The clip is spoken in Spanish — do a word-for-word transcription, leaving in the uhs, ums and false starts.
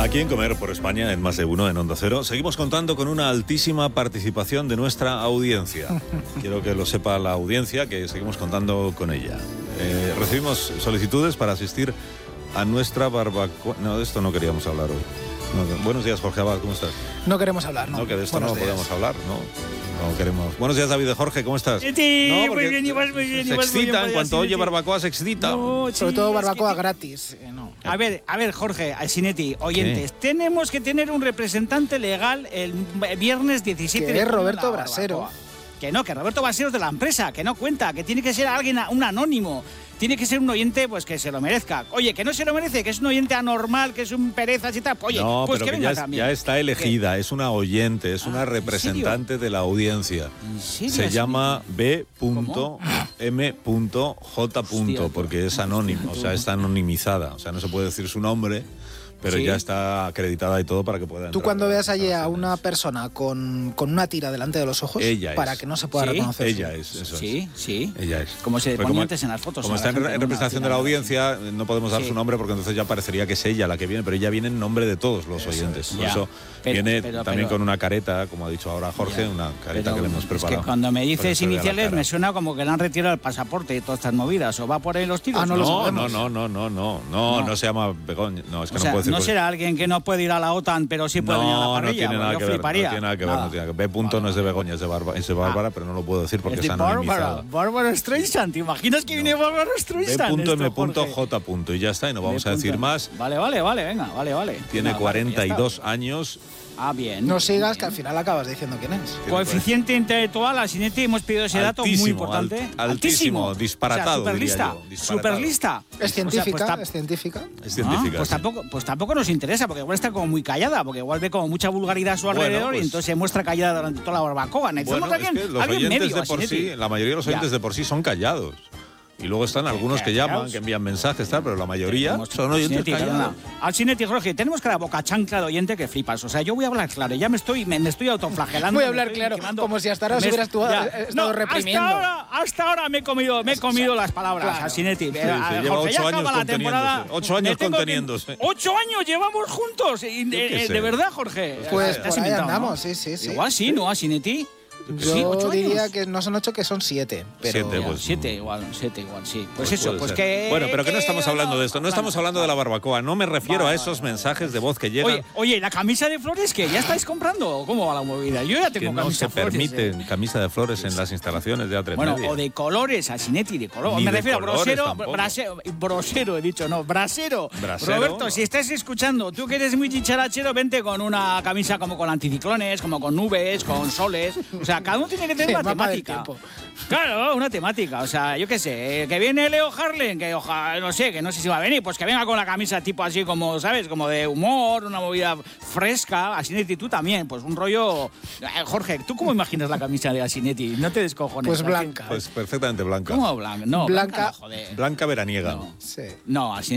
Aquí en Comer por España, en Más de Uno, en Onda Cero, seguimos contando con una altísima participación de nuestra audiencia. Quiero que lo sepa la audiencia, que seguimos contando con ella. Eh, recibimos solicitudes para asistir a nuestra barbacoa. No, de esto no queríamos hablar hoy. No, buenos días, Jorge Abad, ¿cómo estás? No queremos hablar, ¿no? No, que de esto Buenos no días. podemos hablar, ¿no? No queremos. Buenos días, David de Jorge, ¿cómo estás? Sí, no, muy bien, igual, muy bien, se igual, muy bien, excita, en podría cuanto ser, oye sí. barbacoa se excita. No, Sobre sí, todo es barbacoa que- gratis. eh, no. A ver, a ver, Jorge, Alsinetti, oyentes, tenemos que tener un representante legal el viernes diecisiete Que de es junio en Roberto la Brasero. barbacoa. Que no, que Roberto Brasero es de la empresa, que no cuenta, que tiene que ser alguien, un anónimo. Tiene que ser un oyente pues que se lo merezca. Oye, que no se lo merece, que es un oyente anormal, que es un perezas y tal. Oye, no, pues pero que que venga ya, es- también. ya está elegida, es una oyente, es Ah, una ¿en representante de la audiencia. ¿En serio, Se Alsinetti? llama B ¿Cómo? M J Hostia, porque es anónimo, o sea, está anonimizada. O sea, no se puede decir su nombre, pero Sí. ya está acreditada y todo para que pueda Tú entrar cuando en veas allí a instalaciones. una persona con, con una tira delante de los ojos, Ella para es. que no se pueda Sí, reconocer. Ella es, eso Sí, es. sí. Ella es. Como se Porque ponía antes en las fotos. Como a está la en, gente re- en con una representación de la tira. audiencia, no podemos dar Sí. su nombre porque entonces ya parecería que es ella la que viene, pero ella viene en nombre de todos los oyentes. Por Ya. eso Pero- viene pero- también pero- con una careta, como ha dicho ahora Jorge, Ya. una careta Pero que le hemos es preparado. que cuando me Para dices que se vea la iniciales cara. me suena como que le han retirado el pasaporte y todas estas movidas. ¿O va por ahí los tiros? Ah, no lo No, no, sabemos. no, no, no, no, no, No. no se llama Begoña. No, es que O no sea, puedo decir no cosas. será alguien que no puede ir a la OTAN, pero sí puede venir a la No, parrilla. no tiene pues nada yo que ver. fliparía. No tiene nada que ver. Nada. No tiene que ver. B punto no es de Begoña, es de, Barba, es de Bárbara, pero no lo puedo decir porque Es de está Bárbara, anonimizada. Bárbara Streisand. ¿Te imaginas que viene Bárbara Streisand? B punto esto, M Jorge? J. Y ya está, y no vamos B a decir punto. más. Vale, vale, vale, venga, vale, vale. Tiene Venga, vale, cuarenta y dos ya está. años. Ah, bien. No sigas, bien. que al final acabas diciendo quién es. Coeficiente intelectual, Alsinetti, hemos pedido ese dato muy Altísimo, importante. alt- altísimo, disparatado, O sea, diría superlista. yo, disparatado. Superlista. Es científica, O sea, pues, ta- es científica. Es Ah, científica. pues, sí. tampoco, pues tampoco nos interesa, porque igual está como muy callada, porque igual ve como mucha vulgaridad a su Bueno, alrededor pues- y entonces se muestra callada durante toda la barbacoa. Necesitamos Bueno, es alguien, que los alguien oyentes medio, de por Alsinetti. sí, la mayoría de los Ya. oyentes de por sí son callados. Y luego están algunos que callados. llaman, que envían mensajes, tal, pero la mayoría Tenemos- son oyentes Alsinetti, callados. perdona. Alsinetti, Jorge, tenemos cada boca chancla de oyente que flipas. O sea, yo voy a hablar claro, ya me estoy, me, me estoy autoflagelando. Voy a me hablar estoy claro, quemando. como si hasta ahora Me- hubieras tú- ya. eh, estado No, reprimiendo. Hasta ahora, hasta ahora me he comido, me he comido las palabras, Claro. Alsinetti. Sí, Eh, sí, Jorge, lleva ocho ya acaba años la temporada. conteniéndose. Ocho años Me tengo que- conteniéndose. Ocho años llevamos juntos. y de, qué eh, sé. de verdad, Jorge. Pues Te has por ahí inventado, ¿no? andamos, sí, sí, sí. Igual sí, ¿no, Alsinetti? Yo Sí, ocho diría años. que no son ocho, que son siete. Pero Siete, Ya, pues, siete igual, siete igual, sí. Pues, Pues eso, puede pues ser. que... Bueno, pero que no estamos hablando de esto, no estamos hablando de la barbacoa, no me refiero Vale, a esos vale, mensajes de voz que llegan. Oye, oye, ¿la camisa de flores que ya estáis comprando? ¿O ¿Cómo va la movida? Yo ya que tengo no camisa se de flores. permite eh. camisa de flores en las instalaciones de A tres Bueno, Media. o de colores, Alsinetti, de color. Ni Me de refiero colores a brosero, tampoco. brasero, brosero, he dicho, no, brasero. Brasero, Roberto, no. si estás escuchando, tú que eres muy chicharachero, vente con una camisa como con anticiclones, como con nubes, con soles. O sea, cada uno tiene que tener Sí, una mapa del temática. tiempo. Claro, una temática. O sea, yo qué sé, eh, que viene Leo Harlem, que ojalá, no sé, que no sé si va a venir, pues que venga con la camisa tipo así como, ¿sabes? Como de humor, una movida fresca. Alsinetti, tú también, pues un rollo... Eh, Jorge, ¿tú cómo imaginas la camisa de Alsinetti? No te descojones. Pues ¿a blanca. Pues perfectamente blanca. ¿Cómo blanca? No, Blanca- blanca no, joder. Blanca veraniega. No, Sí. no, así